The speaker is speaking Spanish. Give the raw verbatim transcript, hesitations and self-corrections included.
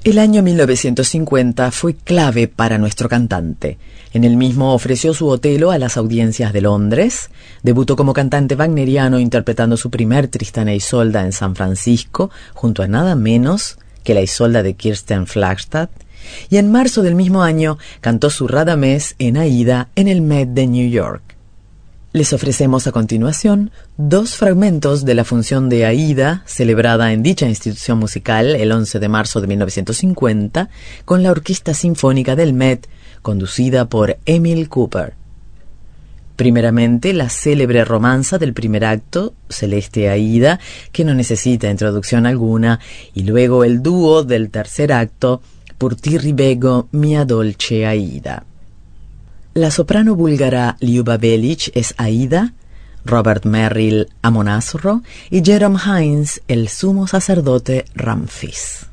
El año mil novecientos cincuenta fue clave para nuestro cantante. En el mismo ofreció su Otelo a las audiencias de Londres, debutó como cantante wagneriano interpretando su primer Tristán e Isolda en San Francisco, junto a nada menos que la Isolda de Kirsten Flagstad, y en marzo del mismo año cantó su Radames en Aida en el Met de New York. Les ofrecemos a continuación dos fragmentos de la función de Aida, celebrada en dicha institución musical el once de marzo de mil novecientos cincuenta, con la Orquesta Sinfónica del Met, conducida por Emil Cooper. Primeramente, la célebre romanza del primer acto, Celeste Aida, que no necesita introducción alguna, y luego el dúo del tercer acto, Por ti ribego mia dolce Aida. La soprano búlgara Liuba Belic es Aida, Robert Merrill Amonasro y Jerome Hines el sumo sacerdote Ramfis.